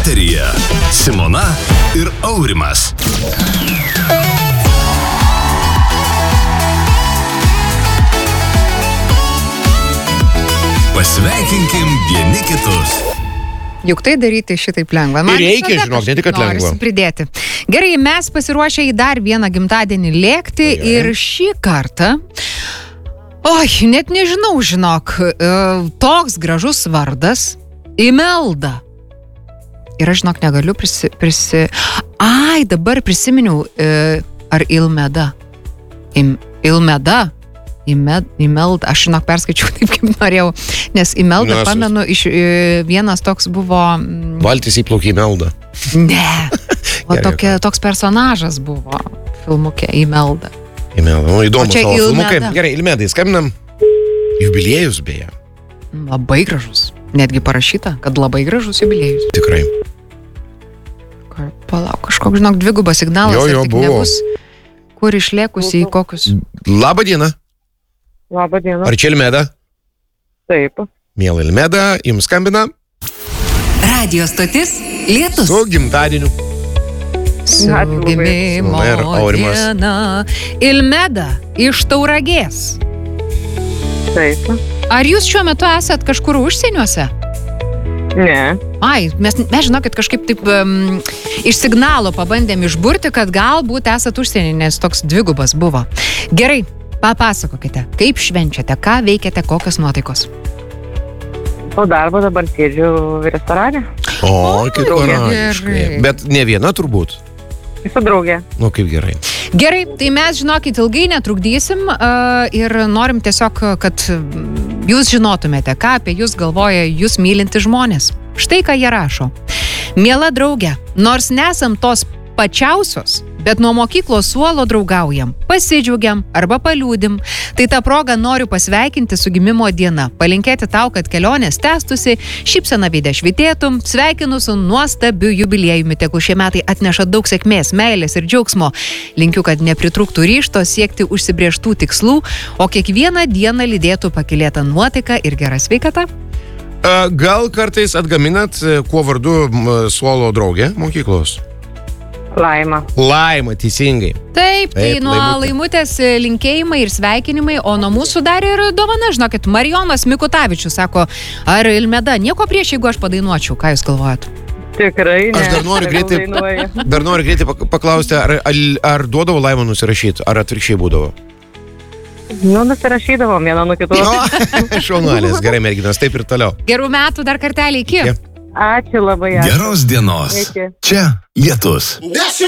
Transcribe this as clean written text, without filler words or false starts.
Eteryje Simona ir Aurimas. Pasveikinkim vieni kitus. Juk tai daryti šitaip lengva. Ir reikia, žinok, ne tik kad lengva. Pridėti. Gerai, mes pasiruošę į dar vieną gimtadienį lėkti ir šį kartą, net nežinau, žinok, toks gražus vardas Imelda. Ir aš, žinok, negaliu dabar prisiminiau, ar Ilmeda. Ilmeda. Imelda, aš, žinok, perskaičiau taip, kaip norėjau, nes Imelda, pamenu, vienas toks buvo... Valtis įplaukė Imelda. Ne, toks personažas buvo filmuke Imelda. Imelda, įdomu savo filmukai. Gerai, Ilmedai, skambinam. Jubiliejus beje. Labai gražus. Netgi parašyta, kad labai gražus jubiliejus. Tikrai. Palauk, kažkoks, žinok, dvigubas signalas. Jo, buvo. Nebus, kur išlėkusi į kokius... Labą dieną. Labą dieną. Ar čia Ilmeda? Taip. Miela Ilmeda, jums skambina. Radio stotis Lietus. Su gimtadieniu. Su gimimo diena. Ilmeda iš Tauragės. Taip. Ar jūs šiuo metu esat kažkur užsieniuose? Ne. Mes žinokit, kažkaip taip iš signalo pabandėm išburti, kad galbūt esat užsienį, nes toks dvigubas buvo. Gerai, papasakokite, kaip švenčiate, ką veikiate, kokios nuotaikos? Po darbo dabar sėdžiu restorane. Kaip paragiškai. Bet ne viena turbūt. Su draugė. Kaip gerai. Gerai, tai mes, žinokit, ilgai netrukdysim ir norim tiesiog, kad jūs žinotumėte, ką apie jūs galvoja jūs mylinti žmonės. Štai ką jie rašo. Miela draugė, nors nesam tos pačiausios, bet nuo mokyklos suolo draugaujam, pasidžiaugiam arba paliūdim. Tai tą progą noriu pasveikinti su gimimo diena, palinkėti tau, kad kelionės tęstusi, šypsena veide švytėtum, sveikinu su nuostabiu jubiliejumi, tegu šie metai atneša daug sėkmės, meilės ir džiaugsmo. Linkiu, kad nepritrūktų ryžto siekti užsibrėžtų tikslų, o kiekvieną dieną lydėtų pakylėta nuotaika ir gera sveikata. Gal kartais atgaminat, kuo vardu suolo draugė mokyklos? Laima. Laima, teisingai. Taip, tai nuo Laimutės linkėjimai ir sveikinimai, o nuo mūsų dar ir dovana, žinokit, Marijonas Mikutavičius sako, ar Ilmeda, nieko prieš, jeigu aš padainuočiau, ką jūs galvojat? Tikrai ne. Aš dar noriu greitai paklausti, ar duodavo Laimą nusirašyti, ar atvirkščiai būdavo? Nusirašydavom vieną nuo kitų. Šaunuolės, gerai, merginos, taip ir toliau. Gerų metų dar kartelį, iki. Ačiū labai. Geros dienos. Čia Lietus.